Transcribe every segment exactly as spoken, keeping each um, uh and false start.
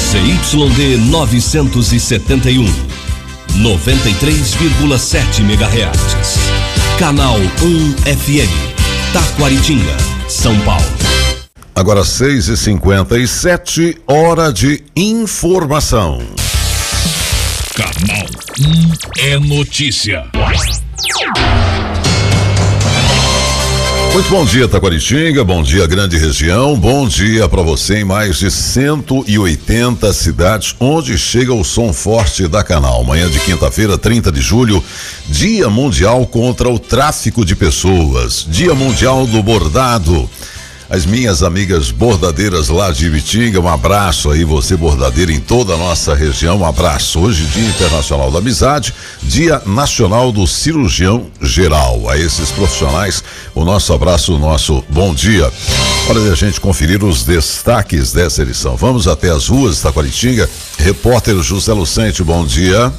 Z Y D novecentos e setenta e um, noventa e três vírgula sete megahertz. Canal um F M, Taquaritinga, São Paulo. Agora seis e cinquenta e sete, hora de informação. Canal um é notícia. Muito bom dia, Taquaritinga, bom dia, grande região, bom dia para você em mais de cento e oitenta cidades onde chega o som forte da Canal. Manhã de quinta-feira, trinta de julho, Dia Mundial contra o Tráfico de Pessoas, Dia Mundial do Bordado. As minhas amigas bordadeiras lá de Ibitinga, um abraço aí, você bordadeira em toda a nossa região, um abraço. Hoje, Dia Internacional da Amizade, Dia Nacional do Cirurgião Geral. A esses profissionais, o nosso abraço, o nosso bom dia. Hora de a gente conferir os destaques dessa edição. Vamos até as ruas de Taquaritinga. Repórter José Lucente, bom dia.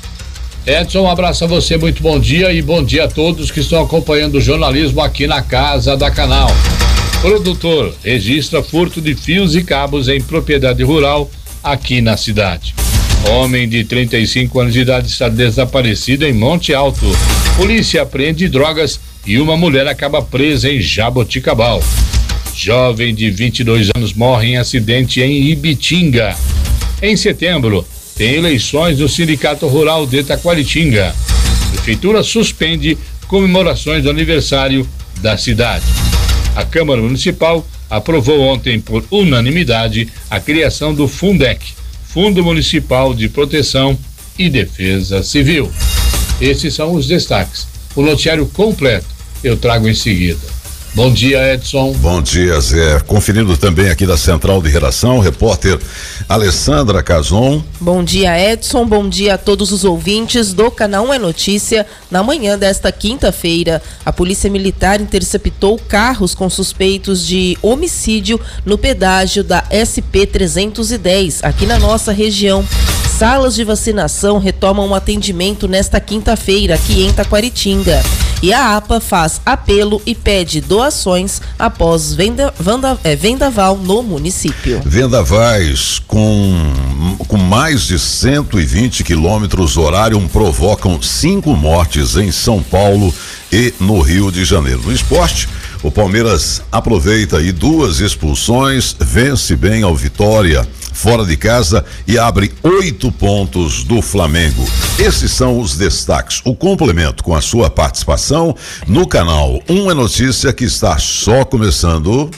Edson, um abraço a você, muito bom dia e bom dia a todos que estão acompanhando o jornalismo aqui na Casa da Canal. Produtor registra furto de fios e cabos em propriedade rural aqui na cidade. Homem de trinta e cinco anos de idade está desaparecido em Monte Alto. Polícia apreende drogas e uma mulher acaba presa em Jaboticabal. Jovem de vinte e dois anos morre em acidente em Ibitinga. Em setembro, tem eleições do Sindicato Rural de Taquaritinga. Prefeitura suspende comemorações do aniversário da cidade. A Câmara Municipal aprovou ontem por unanimidade a criação do Fundec, Fundo Municipal de Proteção e Defesa Civil. Esses são os destaques. O noticiário completo eu trago em seguida. Bom dia, Edson. Bom dia, Zé. Conferindo também aqui da Central de Redação, repórter Alessandra Cazon. Bom dia, Edson. Bom dia a todos os ouvintes do Canal um é Notícia. Na manhã desta quinta-feira, a Polícia Militar interceptou carros com suspeitos de homicídio no pedágio da S P trezentos e dez, aqui na nossa região. Salas de vacinação retomam o atendimento nesta quinta-feira aqui em Taquaritinga. E a APA faz apelo e pede doações após venda, venda, é, vendaval no município. Vendavais com, com mais de cento e vinte quilômetros horário provocam cinco mortes em São Paulo e no Rio de Janeiro. No esporte, o Palmeiras aproveita aí duas expulsões, vence bem ao Vitória fora de casa e abre oito pontos do Flamengo. Esses são os destaques. O complemento com a sua participação no Canal um é Notícia, que está só começando.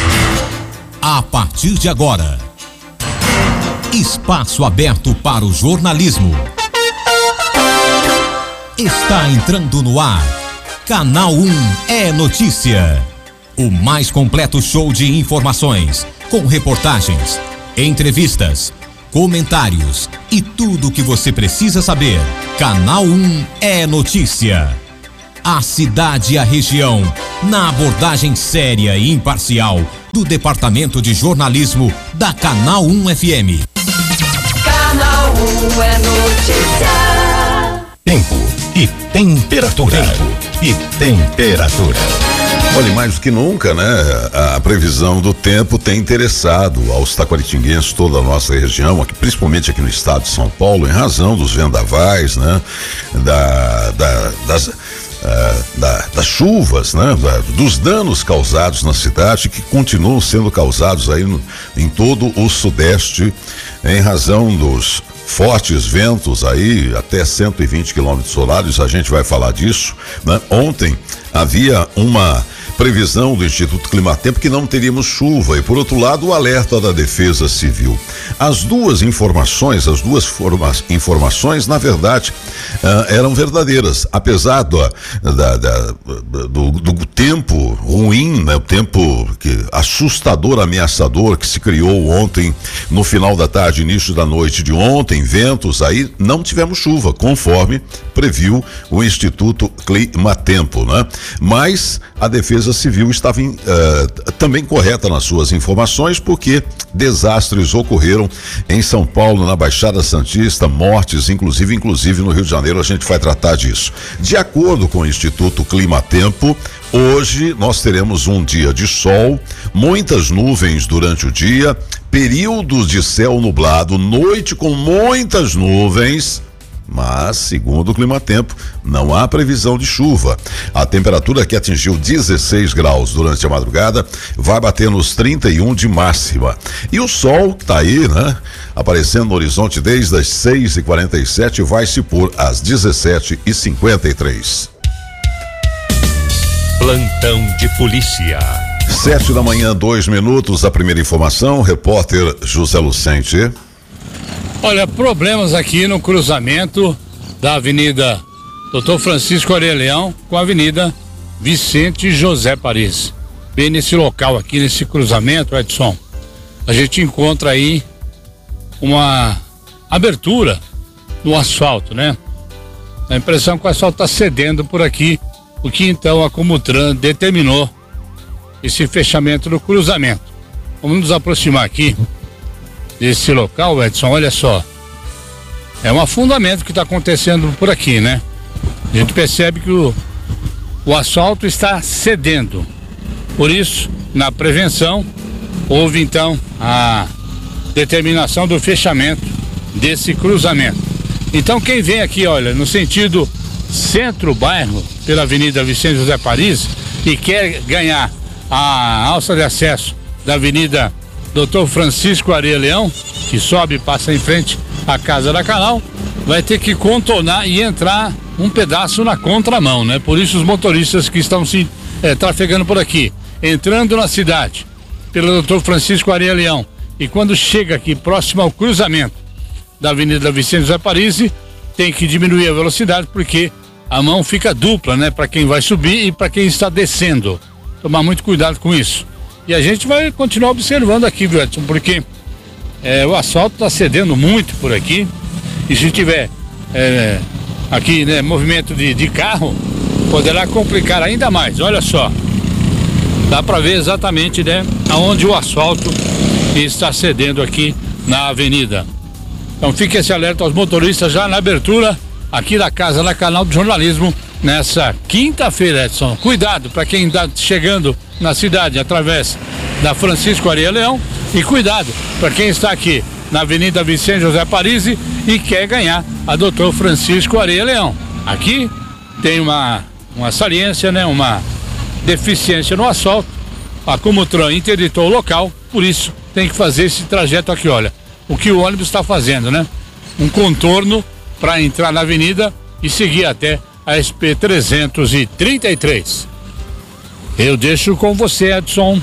A partir de agora, espaço aberto para o jornalismo. Está entrando no ar. Canal um é Notícia. O mais completo show de informações, com reportagens, entrevistas, comentários e tudo o que você precisa saber. Canal um é Notícia. A cidade e a região, na abordagem séria e imparcial do Departamento de Jornalismo da Canal um F M. Canal um é Notícia. Tempo e temperatura. Tempo e temperatura. Olha, mais do que nunca, né? A previsão do tempo tem interessado aos taquaritinguenses, toda a nossa região, aqui, principalmente aqui no estado de São Paulo, em razão dos vendavais, né? Da, da, das, uh, da, das chuvas, né? Da, dos danos causados na cidade, que continuam sendo causados aí no, em todo o sudeste, em razão dos fortes ventos aí, até cento e vinte quilômetros horários, a gente vai falar disso, né? Ontem havia uma previsão do Instituto Climatempo que não teríamos chuva, e por outro lado o alerta da Defesa Civil. As duas informações, as duas forma, informações na verdade uh, eram verdadeiras, apesar do, da, da, do, do tempo ruim, né? O tempo que, assustador, ameaçador que se criou ontem, no final da tarde, início da noite de ontem, ventos aí, não tivemos chuva, conforme previu o Instituto Climatempo, né? Mas a Defesa Civil estava em, uh, também correta nas suas informações, porque desastres ocorreram em São Paulo, na Baixada Santista, mortes, inclusive, inclusive no Rio de Janeiro, a gente vai tratar disso. De acordo com o Instituto Climatempo, hoje nós teremos um dia de sol, muitas nuvens durante o dia, períodos de céu nublado, noite com muitas nuvens, mas, segundo o Climatempo, não há previsão de chuva. A temperatura, que atingiu dezesseis graus durante a madrugada, vai bater nos trinta e um de máxima. E o sol que tá aí, né? Aparecendo no horizonte desde as seis e quarenta e sete, vai se pôr às dezessete e cinquenta e três. Plantão de polícia. Sete da manhã, dois minutos, a primeira informação, repórter José Lucente. Olha, problemas aqui no cruzamento da Avenida doutor Francisco Aurelião com a Avenida Vicente José Paris. Bem nesse local aqui, nesse cruzamento, Edson, a gente encontra aí uma abertura no asfalto, né? A impressão é que o asfalto está cedendo por aqui, o que então a Comutran determinou esse fechamento do cruzamento. Vamos nos aproximar aqui desse local, Edson, olha só. É um afundamento que está acontecendo por aqui, né? A gente percebe que o, o asfalto está cedendo. Por isso, na prevenção, houve então a determinação do fechamento desse cruzamento. Então quem vem aqui, olha, no sentido centro-bairro, pela Avenida Vicente José Paris, e quer ganhar a alça de acesso da Avenida doutor Francisco Areia Leão, que sobe e passa em frente à Casa da Canal, vai ter que contornar e entrar um pedaço na contramão, né? Por isso os motoristas que estão se eh, trafegando por aqui, entrando na cidade, pelo doutor Francisco Areia Leão, e quando chega aqui próximo ao cruzamento da Avenida Vicente José Paris, tem que diminuir a velocidade, porque a mão fica dupla, né? Para quem vai subir e para quem está descendo. Tomar muito cuidado com isso. E a gente vai continuar observando aqui, viu, Edson, porque é, o asfalto está cedendo muito por aqui, e se tiver é, aqui, né, movimento de, de carro, poderá complicar ainda mais. Olha só, dá para ver exatamente, né, aonde o asfalto está cedendo aqui na avenida. Então fique esse alerta aos motoristas já na abertura aqui da Casa da Canal do Jornalismo nessa quinta-feira, Edson. Cuidado para quem está chegando na cidade através da Francisco Areia Leão, e cuidado para quem está aqui na Avenida Vicente José Paris e quer ganhar a doutor Francisco Areia Leão. Aqui tem uma, uma saliência, né, uma deficiência no asfalto. A Comutran interditou o local, por isso tem que fazer esse trajeto aqui, olha, o que o ônibus está fazendo, né? Um contorno para entrar na avenida e seguir até a S P trezentos e trinta e três. Eu deixo com você, Edson.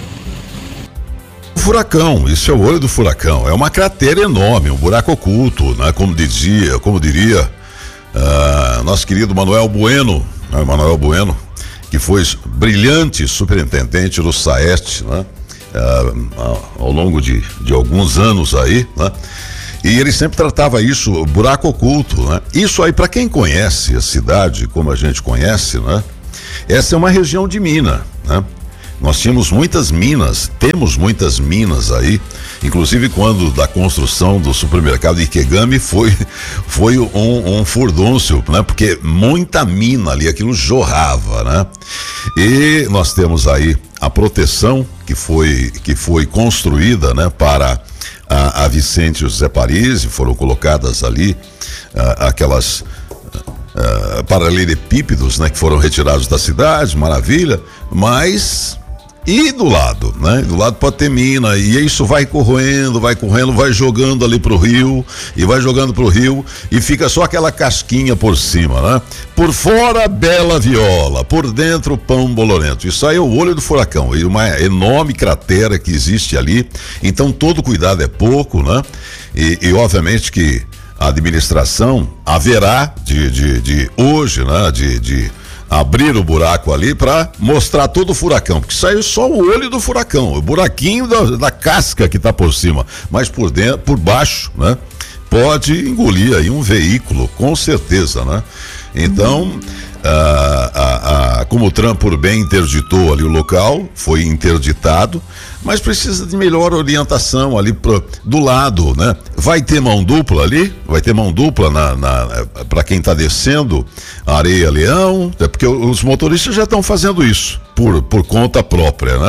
Furacão, isso é o olho do furacão, é uma cratera enorme, um buraco oculto, né? Como dizia, como diria uh, nosso querido Manuel Bueno, né? Manuel Bueno, que foi brilhante superintendente do SAEST, né? Uh, ao longo de, de alguns anos aí, né? E ele sempre tratava isso, buraco oculto, né? Isso aí, para quem conhece a cidade, como a gente conhece, né? Essa é uma região de mina, né? Nós tínhamos muitas minas, temos muitas minas aí, inclusive quando da construção do supermercado Ikegami foi, foi um, um furdúncio, né? Porque muita mina ali, aquilo jorrava, né? E nós temos aí a proteção que foi, que foi construída, né? Para a, a Vicente José Paris, foram colocadas ali a, aquelas a, paralelepípedos, né? Que foram retirados da cidade, maravilha, mas... E do lado, né? Do lado pode ter mina, e isso vai corroendo, vai correndo, vai jogando ali pro rio, e vai jogando pro rio, e fica só aquela casquinha por cima, né? Por fora, bela viola, por dentro, pão bolorento. Isso aí é o olho do furacão, e uma enorme cratera que existe ali, então todo cuidado é pouco, né? E, e obviamente que a administração haverá de, de, de hoje, né? De, de abrir o buraco ali para mostrar todo o furacão, porque saiu só o olho do furacão, o buraquinho da, da casca que tá por cima, mas por dentro, por baixo, né? Pode engolir aí um veículo, com certeza, né? Então, a, a, a Comutran por bem interditou ali o local, foi interditado, mas precisa de melhor orientação ali pro, do lado, né? Vai ter mão dupla ali, vai ter mão dupla na, na, para quem está descendo a Areia Leão, é porque os motoristas já estão fazendo isso por, por conta própria, né?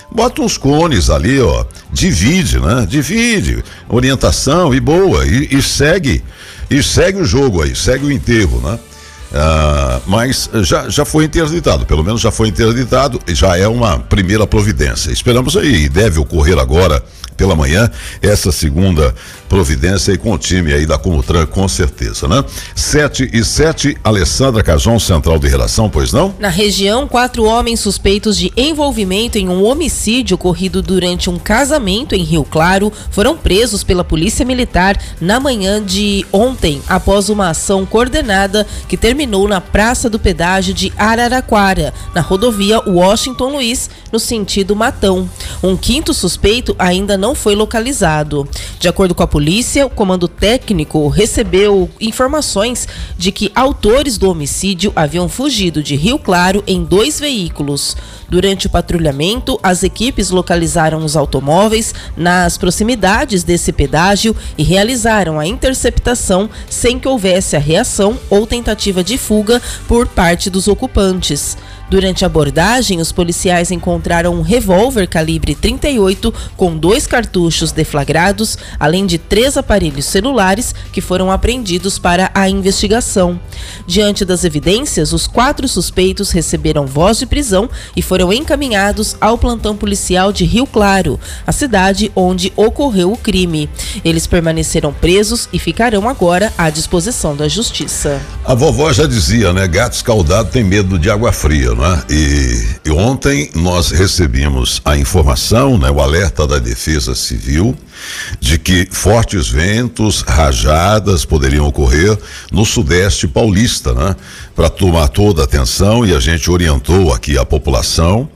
bota uns cones ali, ó, divide, né? Divide, orientação e boa, e, e segue, e segue o jogo aí, segue o enterro, né? Ah, mas já, já foi interditado, pelo menos já foi interditado, já é uma primeira providência. Esperamos aí, e deve ocorrer agora pela manhã, essa segunda providência aí com o time aí da Comutran, com certeza, né? Sete e sete, Alessandra Cajon, Central de Redação, pois não? Na região, quatro homens suspeitos de envolvimento em um homicídio ocorrido durante um casamento em Rio Claro foram presos pela Polícia Militar na manhã de ontem, após uma ação coordenada que terminou na Praça do Pedágio de Araraquara, na rodovia Washington Luiz, no sentido Matão. Um quinto suspeito ainda não foi localizado. De acordo com a polícia, o comando técnico recebeu informações de que autores do homicídio haviam fugido de Rio Claro em dois veículos. Durante o patrulhamento, as equipes localizaram os automóveis nas proximidades desse pedágio e realizaram a interceptação sem que houvesse a reação ou tentativa de fuga por parte dos ocupantes. Durante a abordagem, os policiais encontraram um revólver calibre trinta e oito com dois cartuchos deflagrados, além de três aparelhos celulares que foram apreendidos para a investigação. Diante das evidências, os quatro suspeitos receberam voz de prisão e foram encaminhados ao plantão policial de Rio Claro, a cidade onde ocorreu o crime. Eles permaneceram presos e ficarão agora à disposição da justiça. A vovó já dizia, né? Gato escaldado tem medo de água fria, né? E, e ontem nós recebemos a informação, né? O alerta da Defesa Civil de que fortes ventos, rajadas poderiam ocorrer no sudeste paulista, né? Para tomar toda a atenção, e a gente orientou aqui a população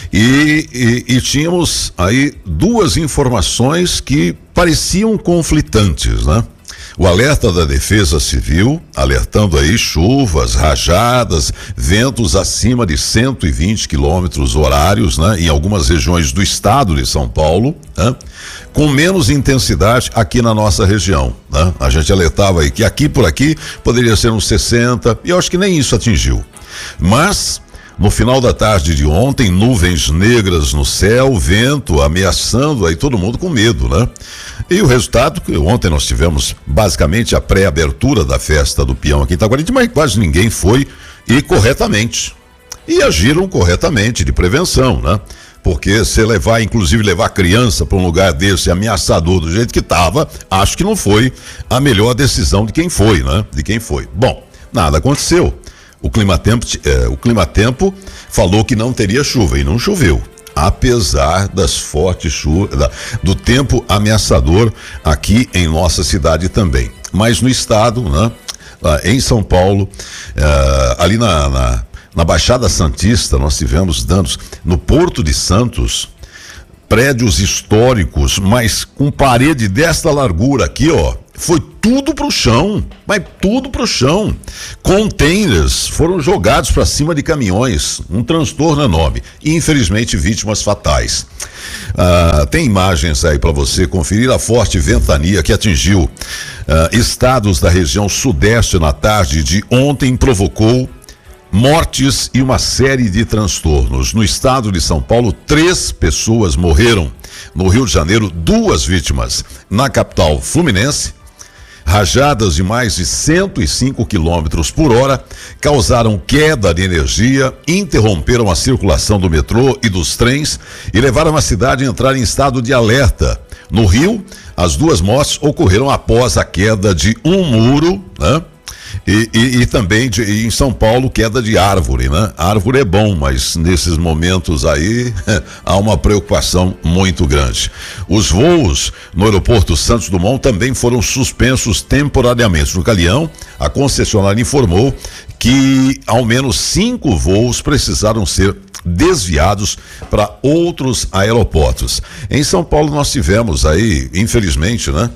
e, e, e tínhamos aí duas informações que pareciam conflitantes, né? O alerta da Defesa Civil, alertando aí chuvas, rajadas, ventos acima de cento e vinte quilômetros horários, né? Em algumas regiões do estado de São Paulo, né? Com menos intensidade aqui na nossa região, né? A gente alertava aí que aqui por aqui poderia ser uns sessenta, e eu acho que nem isso atingiu. Mas no final da tarde de ontem, nuvens negras no céu, vento ameaçando, aí todo mundo com medo, né? E o resultado, que ontem nós tivemos basicamente a pré-abertura da festa do peão aqui em Itaguatinga, mas quase ninguém foi, e corretamente. E agiram corretamente, de prevenção, né? Porque se levar, inclusive levar criança para um lugar desse ameaçador do jeito que estava, acho que não foi a melhor decisão de quem foi, né? De quem foi. Bom, nada aconteceu. O Climatempo, eh, o Climatempo falou que não teria chuva e não choveu, apesar das fortes chuvas, da, do tempo ameaçador aqui em nossa cidade também. Mas no estado, né, em São Paulo, eh, ali na, na, na Baixada Santista, nós tivemos danos no Porto de Santos, prédios históricos, mas com parede desta largura aqui, ó. Foi tudo pro chão, mas tudo pro chão. Containers foram jogados para cima de caminhões, um transtorno enorme. E, infelizmente, vítimas fatais. Ah, tem imagens aí para você conferir. A forte ventania que atingiu ah, estados da região sudeste na tarde de ontem provocou mortes e uma série de transtornos. No estado de São Paulo, três pessoas morreram. No Rio de Janeiro, duas vítimas. Na capital fluminense, rajadas de mais de cento e cinco quilômetros por hora causaram queda de energia, interromperam a circulação do metrô e dos trens e levaram a cidade a entrar em estado de alerta. No Rio, as duas mortes ocorreram após a queda de um muro, né? E, e, e também de, e em São Paulo, queda de árvore, né? A árvore é bom, mas nesses momentos aí há uma preocupação muito grande. Os voos no aeroporto Santos Dumont também foram suspensos temporariamente. No Galeão, a concessionária informou que ao menos cinco voos precisaram ser desviados para outros aeroportos. Em São Paulo nós tivemos aí, infelizmente, né?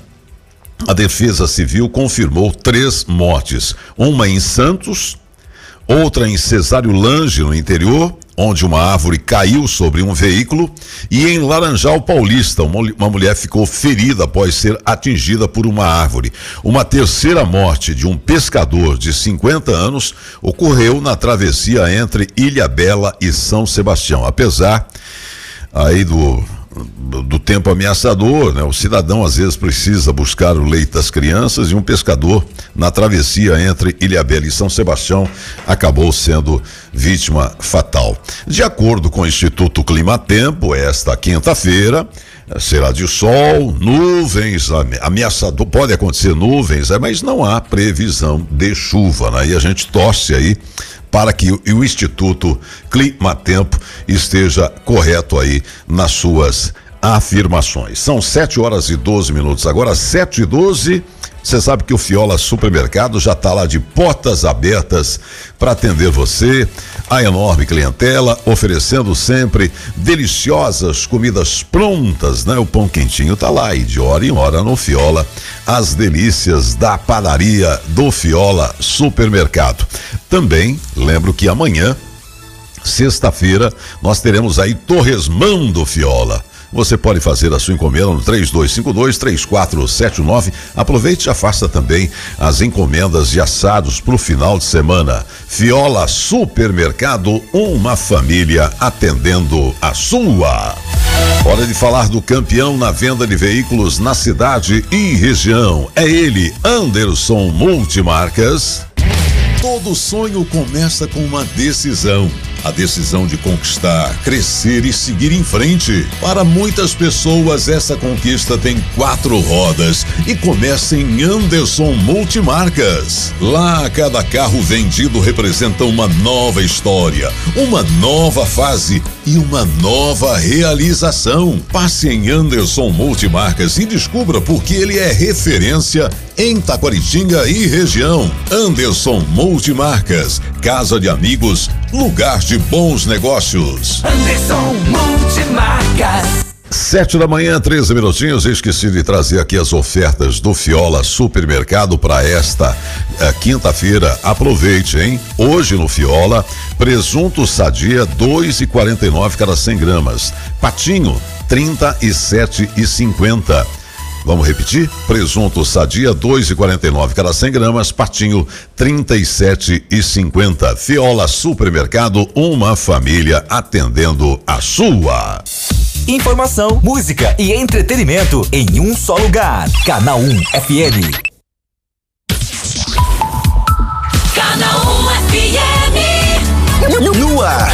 A Defesa Civil confirmou três mortes, uma em Santos, outra em Cesário Lange, no interior, onde uma árvore caiu sobre um veículo, e em Laranjal Paulista, uma, uma mulher ficou ferida após ser atingida por uma árvore. Uma terceira morte de um pescador de cinquenta anos ocorreu na travessia entre Ilhabela e São Sebastião. Apesar aí do do tempo ameaçador, né? O cidadão às vezes precisa buscar o leite das crianças e um pescador na travessia entre Ilhabela e São Sebastião acabou sendo vítima fatal. De acordo com o Instituto Climatempo, esta quinta-feira será de sol, nuvens, ameaçador, pode acontecer nuvens, mas não há previsão de chuva, né? E a gente torce aí para que o Instituto Climatempo esteja correto aí nas suas afirmações. São sete horas e doze minutos. Agora, sete e doze. Você sabe que o Fiola Supermercado já está lá de portas abertas para atender você, a enorme clientela, oferecendo sempre deliciosas comidas prontas, né? O pão quentinho tá lá e de hora em hora no Fiola, as delícias da padaria do Fiola Supermercado. Também lembro que amanhã, sexta-feira, nós teremos aí Torresmão do Fiola. Você pode fazer a sua encomenda no três dois cinco dois, três quatro sete nove. Aproveite e já faça também as encomendas de assados para o final de semana. Fiola Supermercado, uma família atendendo a sua. Hora de falar do campeão na venda de veículos na cidade e região. É ele, Anderson Multimarcas. Todo sonho começa com uma decisão. A decisão de conquistar, crescer e seguir em frente. Para muitas pessoas, essa conquista tem quatro rodas e começa em Anderson Multimarcas. Lá, cada carro vendido representa uma nova história, uma nova fase e uma nova realização. Passe em Anderson Multimarcas e descubra por que ele é referência em Taquaritinga e região. Anderson Multimarcas, casa de amigos, lugar de bons negócios. Anderson Multimarcas. Sete da manhã, treze minutinhos. Esqueci de trazer aqui as ofertas do Fiola Supermercado para esta eh, quinta-feira. Aproveite, hein? Hoje no Fiola, presunto Sadia dois e quarenta e nove cada cem gramas. Patinho trinta e sete e cinquenta. Vamos repetir? Presunto Sadia dois e quarenta e nove cada cem gramas, patinho trinta e sete e cinquenta. Fiola Supermercado, uma família atendendo a sua. Informação, música e entretenimento em um só lugar. Canal um F M. Canal um F M. No ar.